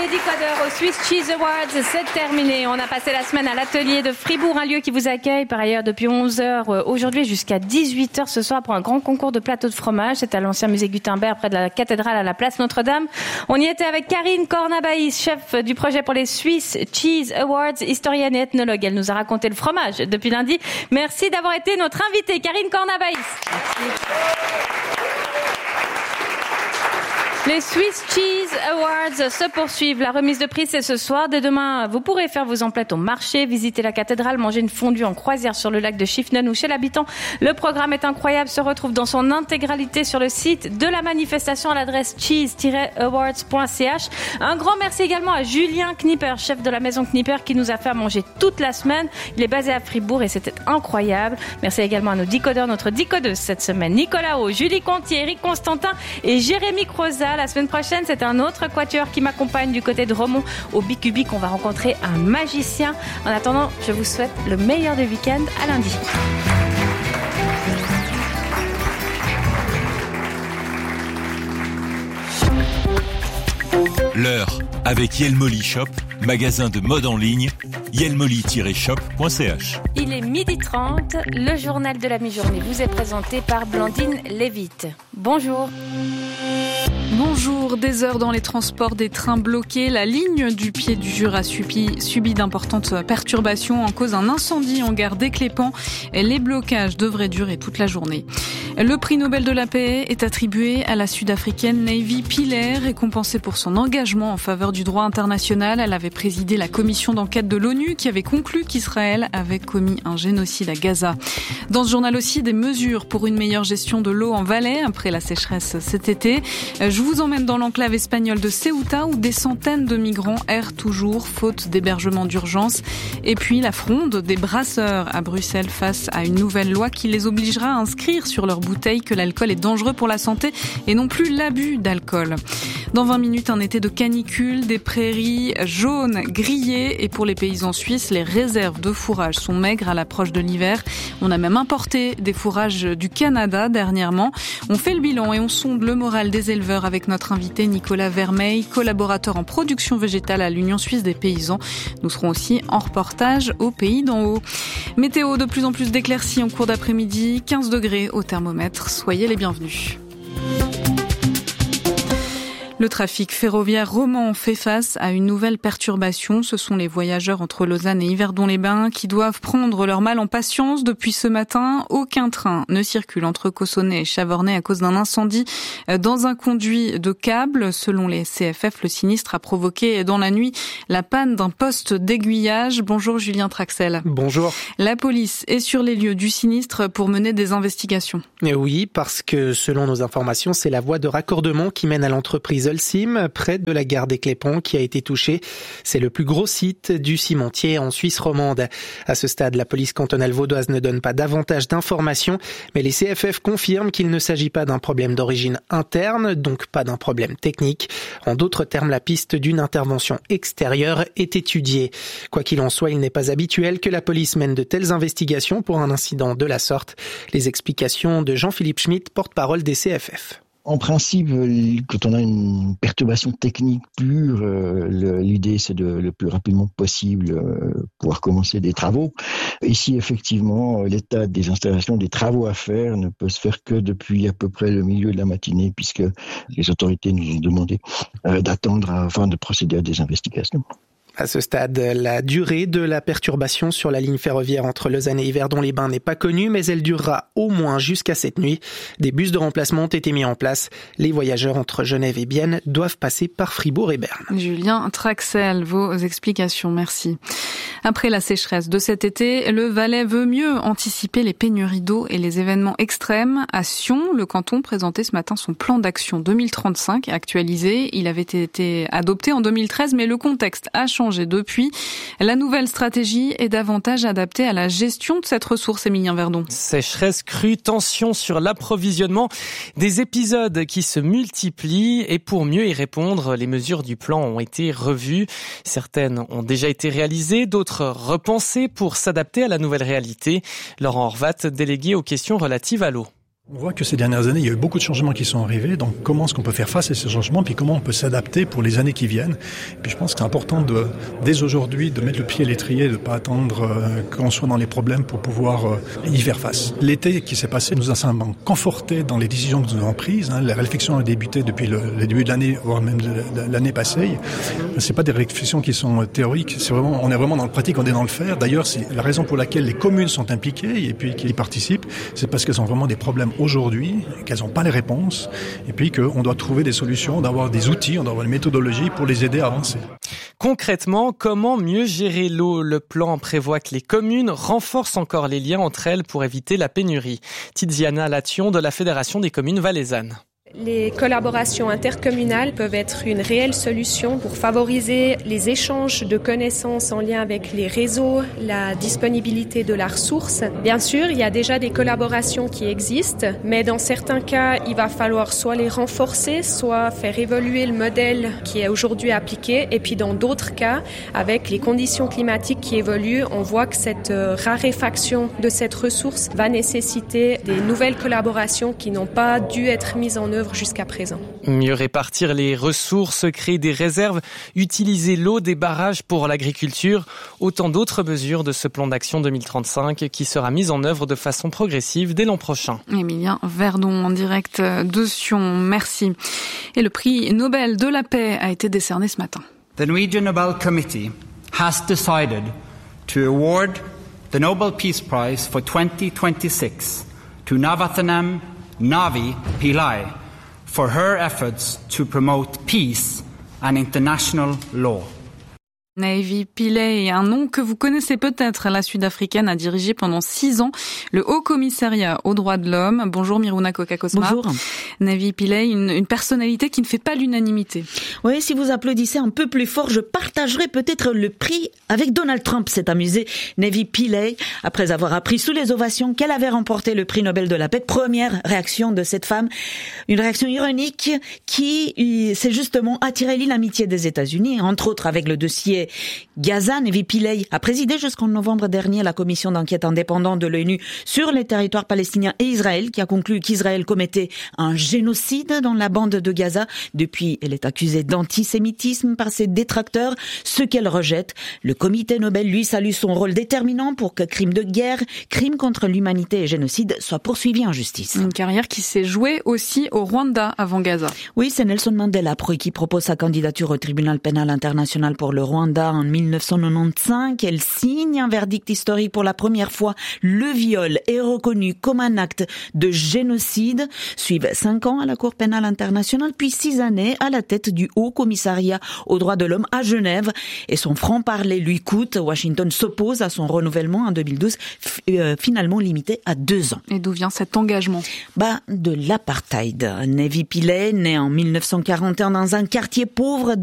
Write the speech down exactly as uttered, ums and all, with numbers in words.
les décodeurs au Swiss Cheese Awards, c'est terminé. On a passé la semaine à l'atelier de Fribourg, un lieu qui vous accueille par ailleurs depuis onze heures aujourd'hui jusqu'à dix-huit heures ce soir pour un grand concours de plateaux de fromage. C'est à l'ancien musée Gutenberg près de la cathédrale à la place Notre-Dame. On y était avec Karine Cornabaïs, chef du projet pour les Swiss Cheese Awards, historienne et ethnologue. Elle nous a raconté le fromage depuis lundi. Merci d'avoir été notre invitée, Karine Cornabaïs. Merci. Les Swiss Cheese Awards se poursuivent. La remise de prix, c'est ce soir. Dès demain, vous pourrez faire vos emplettes au marché, visiter la cathédrale, manger une fondue en croisière sur le lac de Schiffnen ou chez l'habitant. Le programme est incroyable, se retrouve dans son intégralité sur le site de la manifestation à l'adresse cheese tiret awards point c h. Un grand merci également à Julien Knipper, chef de la maison Knipper, qui nous a fait à manger toute la semaine. Il est basé à Fribourg et c'était incroyable. Merci également à nos décodeurs, notre décodeuse cette semaine, Nicolas O, Julie Contier, Eric Constantin et Jérémy Croza. La semaine prochaine, c'est un autre quatuor qui m'accompagne du côté de Romont. Au Bicubic, on va rencontrer un magicien. En attendant, je vous souhaite le meilleur des week-ends. À lundi. L'heure avec Yelmoli Shop, magasin de mode en ligne, yelmoli tiret shop point c h. Il est midi trente, le journal de la mi-journée vous est présenté par Blandine Lévite. Bonjour. Bonjour, des heures dans les transports, des trains bloqués. La ligne du Pied du Jura subit, subit d'importantes perturbations en cause d'un incendie en gare d'Éclépant. Les blocages devraient durer toute la journée. Le prix Nobel de la paix est attribué à la Sud-Africaine Navy Pillay, récompensée pour son engagement en faveur du droit international. Elle avait présidé la commission d'enquête de l'ONU qui avait conclu qu'Israël avait commis un génocide à Gaza. Dans ce journal aussi, des mesures pour une meilleure gestion de l'eau en Valais après la sécheresse cet été. Je vous emmène dans l'enclave espagnole de Ceuta où des centaines de migrants errent toujours faute d'hébergement d'urgence. Et puis la fronde des brasseurs à Bruxelles face à une nouvelle loi qui les obligera à inscrire sur leur bouteille que l'alcool est dangereux pour la santé et non plus l'abus d'alcool. Dans vingt minutes, un été de canicule, des prairies jaunes, grillées et pour les paysans suisses, les réserves de fourrage sont maigres à l'approche de l'hiver. On a même importé des fourrages du Canada dernièrement. On fait le bilan et on sonde le moral des éleveurs avec notre invité Nicolas Vermeil, collaborateur en production végétale à l'Union suisse des paysans. Nous serons aussi en reportage au Pays d'en haut. Météo de plus en plus d'éclaircies en cours d'après-midi, quinze degrés au thermomètre. Soyez les bienvenus. Le trafic ferroviaire roman fait face à une nouvelle perturbation. Ce sont les voyageurs entre Lausanne et Yverdon-les-Bains qui doivent prendre leur mal en patience. Depuis ce matin, aucun train ne circule entre Cossonay et Chavornay à cause d'un incendie dans un conduit de câble. Selon les C F F, le sinistre a provoqué dans la nuit la panne d'un poste d'aiguillage. Bonjour Julien Traxel. Bonjour. La police est sur les lieux du sinistre pour mener des investigations. Et oui, parce que selon nos informations, c'est la voie de raccordement qui mène à l'entreprise Holcim, près de la gare d'Éclépont, qui a été touchée. C'est le plus gros site du cimentier en Suisse romande. À ce stade, la police cantonale vaudoise ne donne pas davantage d'informations, mais les C F F confirment qu'il ne s'agit pas d'un problème d'origine interne, donc pas d'un problème technique. En d'autres termes, la piste d'une intervention extérieure est étudiée. Quoi qu'il en soit, il n'est pas habituel que la police mène de telles investigations pour un incident de la sorte. Les explications de Jean-Philippe Schmitt, porte-parole des C F F. En principe, quand on a une perturbation technique pure, euh, l'idée c'est de le plus rapidement possible euh, pouvoir commencer des travaux. Ici, effectivement, l'état des installations, des travaux à faire ne peut se faire que depuis à peu près le milieu de la matinée, puisque les autorités nous ont demandé euh, d'attendre afin de procéder à des investigations. À ce stade, la durée de la perturbation sur la ligne ferroviaire entre Lausanne et Yverdon-les-Bains n'est pas connue, mais elle durera au moins jusqu'à cette nuit. Des bus de remplacement ont été mis en place. Les voyageurs entre Genève et Bienne doivent passer par Fribourg et Berne. Julien Traxel, vos explications, merci. Après la sécheresse de cet été, le Valais veut mieux anticiper les pénuries d'eau et les événements extrêmes. À Sion, le canton présentait ce matin son plan d'action deux mille trente-cinq actualisé. Il avait été adopté en deux mille treize, mais le contexte a changé depuis. La nouvelle stratégie est davantage adaptée à la gestion de cette ressource, Émilien Verdon. Sécheresse, crue, tension sur l'approvisionnement, des épisodes qui se multiplient et pour mieux y répondre, les mesures du plan ont été revues. Certaines ont déjà été réalisées, d'autres repensées pour s'adapter à la nouvelle réalité. Laurent Horvat, délégué aux questions relatives à l'eau. On voit que ces dernières années, il y a eu beaucoup de changements qui sont arrivés. Donc, comment est-ce qu'on peut faire face à ces changements, puis comment on peut s'adapter pour les années qui viennent. Et puis, je pense que c'est important de, dès aujourd'hui, de mettre le pied à l'étrier, de ne pas attendre euh, qu'on soit dans les problèmes pour pouvoir euh, y faire face. L'été qui s'est passé nous a simplement conforté dans les décisions que nous avons prises. Hein. La réflexion a débuté depuis le, le début de l'année, voire même de, de l'année passée. C'est pas des réflexions qui sont théoriques. C'est vraiment, on est vraiment dans le pratique, on est dans le faire. D'ailleurs, c'est la raison pour laquelle les communes sont impliquées et puis qui y participent, c'est parce qu'elles ont vraiment des problèmes aujourd'hui, qu'elles n'ont pas les réponses, et puis qu'on doit trouver des solutions, d'avoir des outils, on doit avoir une méthodologie pour les aider à avancer. Concrètement, comment mieux gérer l'eau ? Le plan prévoit que les communes renforcent encore les liens entre elles pour éviter la pénurie. Tiziana Lation de la Fédération des communes valaisannes. Les collaborations intercommunales peuvent être une réelle solution pour favoriser les échanges de connaissances en lien avec les réseaux, la disponibilité de la ressource. Bien sûr, il y a déjà des collaborations qui existent, mais dans certains cas, il va falloir soit les renforcer, soit faire évoluer le modèle qui est aujourd'hui appliqué. Et puis dans d'autres cas, avec les conditions climatiques qui évoluent, on voit que cette raréfaction de cette ressource va nécessiter des nouvelles collaborations qui n'ont pas dû être mises en œuvre jusqu'à présent. Mieux répartir les ressources, créer des réserves, utiliser l'eau des barrages pour l'agriculture, autant d'autres mesures de ce plan d'action deux mille trente-cinq qui sera mis en œuvre de façon progressive dès l'an prochain. Émilien Verdon en direct de Sion, merci. Et le prix Nobel de la paix a été décerné ce matin. The Norwegian Nobel Committee has decided to award the Nobel Peace Prize for twenty twenty-six to Navathanam Navi Pillai for her efforts to promote peace and international law. Navi Pillay est un nom que vous connaissez peut-être. La Sud-Africaine a dirigé pendant six ans le Haut Commissariat aux droits de l'homme. Bonjour Miruna Kokakosma. Bonjour. Navi Pillay, une, une personnalité qui ne fait pas l'unanimité. Oui, si vous applaudissez un peu plus fort, je partagerai peut-être le prix avec Donald Trump, s'est amusé Navi Pillay, après avoir appris sous les ovations qu'elle avait remporté le prix Nobel de la paix. Première réaction de cette femme, une réaction ironique qui s'est justement attiré l'inamitié des États-Unis, entre autres avec le dossier Gaza. Navi Pillay a présidé jusqu'en novembre dernier la commission d'enquête indépendante de l'ONU sur les territoires palestiniens et Israël, qui a conclu qu'Israël commettait un génocide dans la bande de Gaza. Depuis, elle est accusée d'antisémitisme par ses détracteurs, ce qu'elle rejette. Le comité Nobel, lui, salue son rôle déterminant pour que crimes de guerre, crimes contre l'humanité et génocide soient poursuivis en justice. Une carrière qui s'est jouée aussi au Rwanda avant Gaza. Oui, c'est Nelson Mandela qui propose sa candidature au tribunal pénal international pour le Rwanda en mille neuf cent quatre-vingt-quinze. Elle signe un verdict historique pour la première fois. Le viol est reconnu comme un acte de génocide. Suivent cinq ans à la Cour pénale internationale, puis six années à la tête du Haut Commissariat aux droits de l'homme à Genève. Et son franc-parler lui coûte. Washington s'oppose à son renouvellement en deux mille douze, euh, finalement limité à deux ans. Et d'où vient cet engagement ? Bah, de l'apartheid. Navi Pillay, née en mille neuf cent quarante et un dans un quartier pauvre